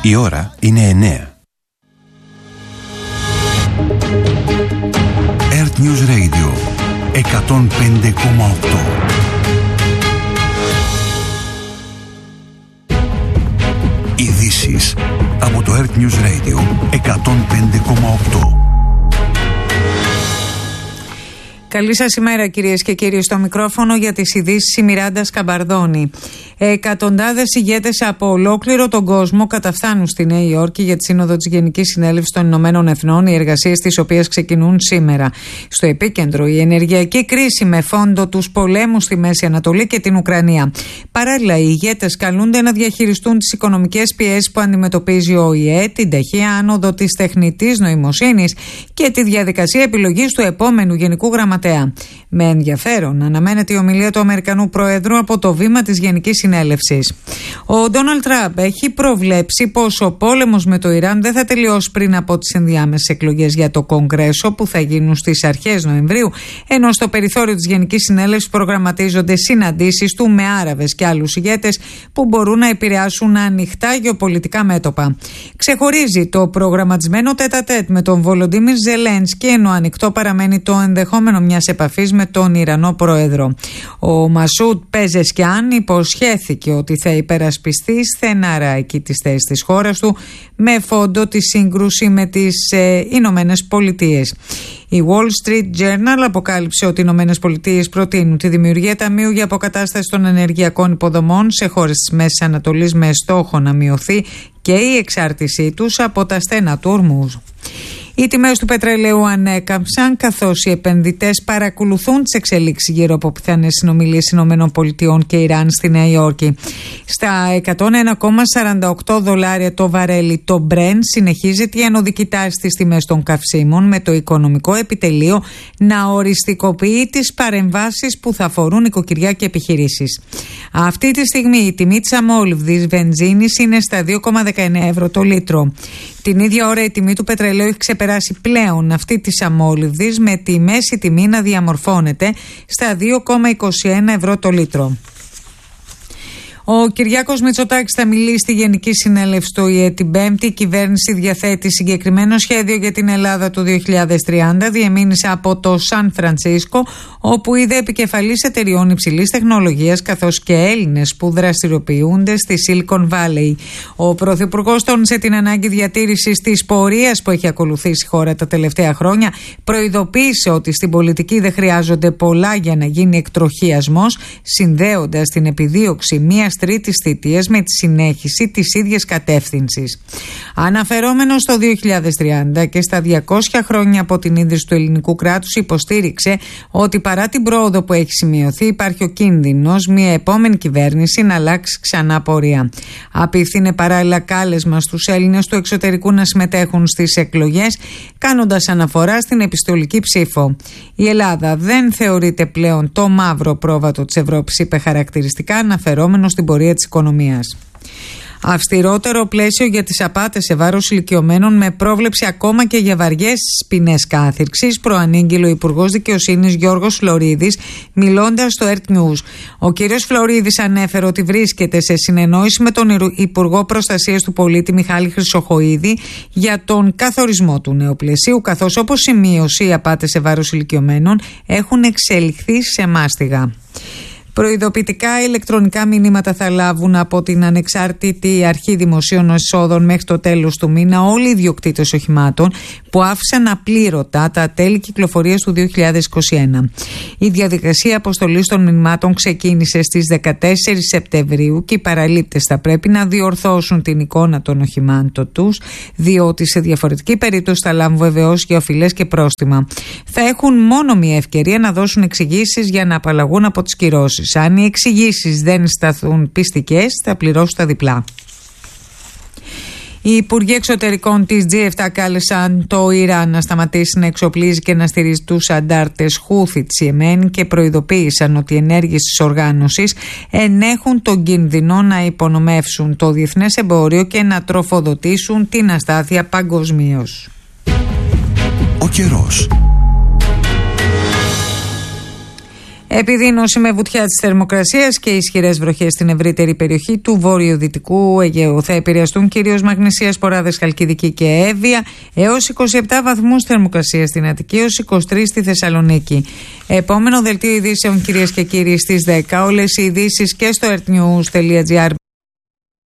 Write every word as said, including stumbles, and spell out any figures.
Η ώρα είναι εννέα. Earth News Radio εκατόν πέντε κόμμα οκτώ. Ειδήσεις από το Earth News Radio εκατόν πέντε κόμμα οκτώ. Καλή σας ημέρα κυρίες και κύριοι, στο μικρόφωνο για τις ειδήσεις η Μιράντα Σκαμπαρδόνη. Εκατοντάδες ηγέτες από ολόκληρο τον κόσμο καταφθάνουν στη Νέα Υόρκη για τη Σύνοδο της Γενικής Συνέλευσης των Ηνωμένων Εθνών, οι εργασίες της οποίες ξεκινούν σήμερα. Στο επίκεντρο η ενεργειακή κρίση με φόντο τους πολέμους στη Μέση Ανατολή και την Ουκρανία. Παράλληλα, οι ηγέτες καλούνται να διαχειριστούν τις οικονομικές πιέσεις που αντιμετωπίζει ο ΟΗΕ, την ταχεία άνοδο της τεχνητής νοημοσύνης και τη διαδικασία επιλογής του επόμενου Γενικού Γραμματέα. Με ενδιαφέρον αναμένεται η ομιλία του Αμερικανού Προέδρου από το βήμα της Γενικής Συνέλευσης. Ο Ντόναλντ Τραμπ έχει προβλέψει πως ο πόλεμος με το Ιράν δεν θα τελειώσει πριν από τις ενδιάμεσες εκλογές για το Κογκρέσο που θα γίνουν στις αρχές Νοεμβρίου, ενώ στο περιθώριο της Γενικής Συνέλευσης προγραμματίζονται συναντήσεις του με Άραβες και άλλους ηγέτες που μπορούν να επηρεάσουν ανοιχτά γεωπολιτικά μέτωπα. Ξεχωρίζει το προγραμματισμένο τέτα-τέτ με τον Βολοντίμιρ Ζελένσκι, ενώ ανοιχτό παραμένει το ενδεχόμενο μιας επαφής με τον Ιρανό Πρόεδρο. Ο Μασούτ Πεζεσκιάν υποσχέθηκε ότι θα υπερασπιστεί στεναρά εκεί τις θέσεις της χώρας του με φόντο τη σύγκρουση με τις ε, Ηνωμένες Πολιτείες. Η Wall Street Journal αποκάλυψε ότι οι Ηνωμένες Πολιτείες προτείνουν τη δημιουργία ταμείου για αποκατάσταση των ενεργειακών υποδομών σε χώρες της Μέσης Ανατολής με στόχο να μειωθεί και η εξάρτησή τους από τα στένα του Ορμούζ. Οι τιμές του πετρελαίου ανέκαμψαν καθώς οι επενδυτές παρακολουθούν τις εξελίξεις γύρω από πιθανές συνομιλίες Ηνωμένων Πολιτειών και Ιράν στη Νέα Υόρκη. Στα εκατόν ένα κόμμα σαράντα οκτώ δολάρια το βαρέλι το Brent συνεχίζεται η ανωδική τάση στις τιμές των καυσίμων, με το οικονομικό επιτελείο να οριστικοποιεί τις παρεμβάσεις που θα αφορούν οικοκυριά και επιχειρήσεις. Αυτή τη στιγμή η τιμή της αμόλυβδης βενζίνης είναι στα δύο κόμμα δεκαεννέα ευρώ το λίτρο. Την ίδια ώρα η τιμή του πετρελαίου έχει ξεπεράσει πλέον αυτή της αμόλυβδης, με τη μέση τιμή να διαμορφώνεται στα δύο κόμμα είκοσι ένα ευρώ το λίτρο. Ο Κυριάκος Μητσοτάκης θα μιλήσει στη Γενική Συνέλευση του ΟΗΕ την Πέμπτη. Η κυβέρνηση διαθέτει συγκεκριμένο σχέδιο για την Ελλάδα του δύο χιλιάδες τριάντα. Διεμήνυσε από το Σαν Φρανσίσκο, όπου είδε επικεφαλής εταιριών υψηλής τεχνολογίας καθώς και Έλληνες που δραστηριοποιούνται στη Silicon Valley. Ο Πρωθυπουργός τόνισε την ανάγκη διατήρησης της πορείας που έχει ακολουθήσει η χώρα τα τελευταία χρόνια. Προειδοποίησε ότι στην πολιτική δεν χρειάζονται πολλά για να γίνει εκτροχιασμός, συνδέοντας την επιδίωξη μιας τρίτης θητείας με τη συνέχιση της ίδιας κατεύθυνσης. Αναφερόμενος στο δύο χιλιάδες τριάντα και στα διακόσια χρόνια από την ίδρυση του ελληνικού κράτους, υποστήριξε ότι παρά την πρόοδο που έχει σημειωθεί υπάρχει ο κίνδυνος μια επόμενη κυβέρνηση να αλλάξει ξανά πορεία. Απίθυνε παράλληλα κάλεσμα στους Έλληνες του εξωτερικού να συμμετέχουν στις εκλογές, κάνοντας αναφορά στην επιστολική ψήφο. Η Ελλάδα δεν θεωρείται πλέον το μαύρο πρόβατο της Ευρώπης, είπε χαρακτηριστικά, αναφερόμενο στην πορεία της οικονομίας. Αυστηρότερο πλαίσιο για τις απάτες σε βάρος ηλικιωμένων, με πρόβλεψη ακόμα και για βαριές ποινές κάθυρξης, προανήγγειλε ο Υπουργός Δικαιοσύνης Γιώργος Φλωρίδης, μιλώντας στο Earth News. Ο κ. Φλωρίδης ανέφερε ότι βρίσκεται σε συνεννόηση με τον Υπουργό Προστασίας του Πολίτη Μιχάλη Χρυσοχοΐδη για τον καθορισμό του νέου πλαισίου, καθώς όπως σημείωσε οι απάτες σε βάρος ηλικιωμένων έχουν εξελιχθεί σε μάστιγα. Προειδοποιητικά ηλεκτρονικά μηνύματα θα λάβουν από την Ανεξάρτητη Αρχή Δημοσίων Εσόδων μέχρι το τέλος του μήνα όλοι οι ιδιοκτήτες οχημάτων που άφησαν απλήρωτα τα τέλη κυκλοφορίας του δύο χιλιάδες είκοσι ένα. Η διαδικασία αποστολής των μηνυμάτων ξεκίνησε στις δεκατέσσερις Σεπτεμβρίου και οι παραλήπτες θα πρέπει να διορθώσουν την εικόνα των οχημάτων τους, διότι σε διαφορετική περίπτωση θα λάβουν βεβαιώσεις για οφειλές και πρόστιμα. Θα έχουν μόνο μία ευκαιρία να δώσουν εξηγήσεις για να απαλλαγούν από τις κυρώσεις. Αν οι εξηγήσεις δεν σταθούν πιστικές, θα πληρώσουν τα διπλά. Οι Υπουργοί Εξωτερικών της τζι επτά κάλεσαν το Ιράν να σταματήσει να εξοπλίζει και να στηρίζει τους αντάρτες Χούθι της Ιεμένη και προειδοποίησαν ότι οι ενέργειες της οργάνωσης ενέχουν τον κίνδυνο να υπονομεύσουν το διεθνές εμπόριο και να τροφοδοτήσουν την αστάθεια παγκοσμίως. Ο καιρός. Επιδείνωση με βουτιά της θερμοκρασίας και ισχυρές βροχές στην ευρύτερη περιοχή του βορειοδυτικού Αιγαίου. Θα επηρεαστούν κυρίως Μαγνησία, Σποράδες, Χαλκιδική και Εύβοια, έως είκοσι επτά βαθμούς θερμοκρασία στην Αττική, έως είκοσι τρεις στη Θεσσαλονίκη. Επόμενο δελτίο ειδήσεων, κυρίες και κύριοι, στις δέκα. Όλες οι ειδήσεις και στο earthnews τελεία gr.